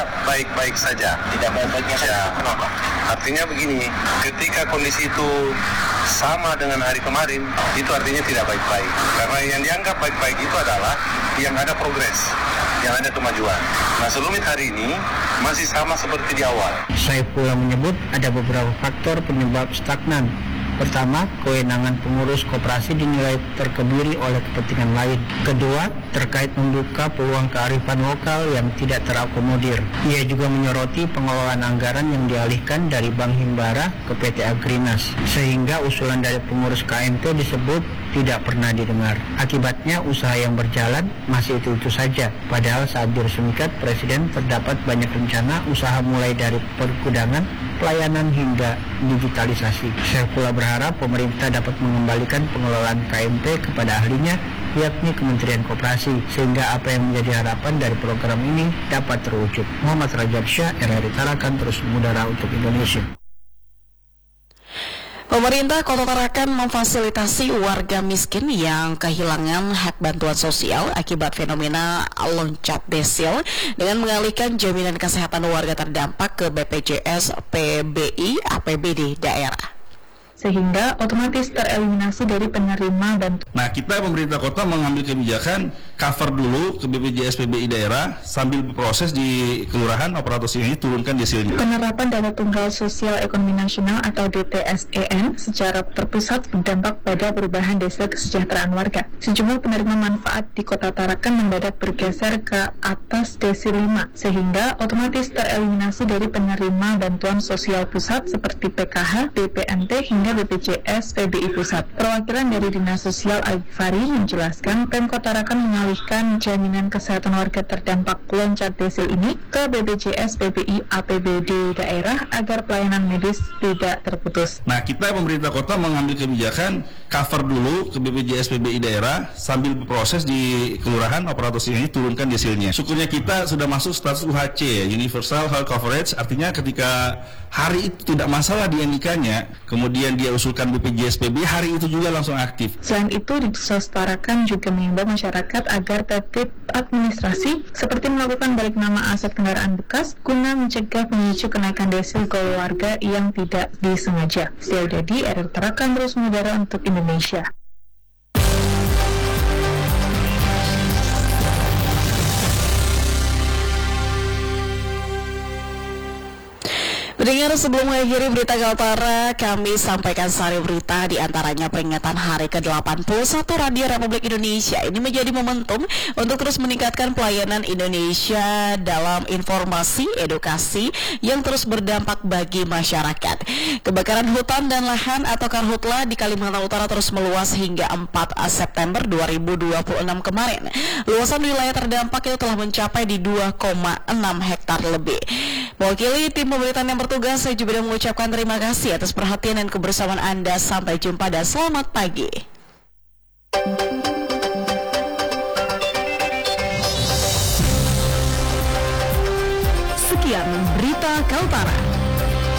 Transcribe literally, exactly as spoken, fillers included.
tidak baik-baik saja. Tidak baik-baik saja. Kenapa? Artinya begini, ketika kondisi itu sama dengan hari kemarin, itu artinya tidak baik-baik. Karena yang dianggap baik-baik itu adalah yang ada progres, yang ada kemajuan. Nah, selumit hari ini masih sama seperti di awal. Saifullah menyebut ada beberapa faktor penyebab stagnan. Pertama, kewenangan pengurus koperasi dinilai terkebiri oleh kepentingan lain. Kedua, terkait membuka peluang kearifan lokal yang tidak terakomodir. Ia juga menyoroti pengelolaan anggaran yang dialihkan dari Bank Himbara ke P T Agrinas, sehingga usulan dari pengurus K M P disebut tidak pernah didengar. Akibatnya usaha yang berjalan masih itu-itu saja. Padahal saat diresmikan Presiden terdapat banyak rencana usaha mulai dari pergudangan, pelayanan hingga digitalisasi. Saifullah berharap pemerintah dapat mengembalikan pengelolaan K M P kepada ahlinya, yakni Kementerian Koperasi, sehingga apa yang menjadi harapan dari program ini dapat terwujud. Muhammad Rajab Syah, R R I Tarakan, terus mengudara untuk Indonesia. Pemerintah Kota Tarakan memfasilitasi warga miskin yang kehilangan hak bantuan sosial akibat fenomena loncat desil dengan mengalihkan jaminan kesehatan warga terdampak ke B P J S P B I A P B D daerah, sehingga otomatis tereliminasi dari penerima bantuan. Nah, kita pemerintah kota mengambil kebijakan cover dulu ke B P J S P B I daerah sambil berproses di kelurahan operator ini turunkan desilnya. Penerapan dana tunggal sosial ekonomi nasional atau D T S E N secara terpusat berdampak pada perubahan desil kesejahteraan warga. Sejumlah penerima manfaat di Kota Tarakan mendadak bergeser ke atas desil lima, sehingga otomatis tereliminasi dari penerima bantuan sosial pusat seperti P K H, B P N T hingga B P J S P B I Pusat. Perwakilan dari Dinas Sosial Al-Ghifari menjelaskan Pemkot Tarakan mengalihkan jaminan kesehatan warga terdampak loncat desil ini ke B P J S P B I A P B D daerah agar pelayanan medis tidak terputus. Nah, kita pemerintah kota mengambil kebijakan cover dulu ke B P J S P B I daerah sambil berproses di kelurahan operator ini turunkan desilnya. Syukurnya kita sudah masuk status U H C, Universal Health Coverage, artinya ketika hari itu tidak masalah dia nikahnya, kemudian dia usulkan B P J S P B I, hari itu juga langsung aktif. Selain itu, Dinas Tarakan juga mengimbau masyarakat agar tertib administrasi seperti melakukan balik nama aset kendaraan bekas guna mencegah pemicu kenaikan desil ke warga yang tidak disengaja. Saya Dedi, R R Tarakan, terus mengudara untuk Indonesia. Pendengar, sebelum mengakhiri berita Kaltara, kami sampaikan sari berita di antaranya peringatan hari ke delapan puluh satu Radio Republik Indonesia. Ini menjadi momentum untuk terus meningkatkan pelayanan Indonesia dalam informasi, edukasi yang terus berdampak bagi masyarakat. Kebakaran hutan dan lahan atau Karhutla di Kalimantan Utara terus meluas hingga empat September dua ribu dua puluh enam kemarin. Luasan wilayah terdampak itu telah mencapai di dua koma enam hektar lebih. Mewakili tim pemberitaan yang bertugas, saya juga mengucapkan terima kasih atas perhatian dan kebersamaan Anda. Sampai jumpa dan selamat pagi. Sekian berita Kaltara.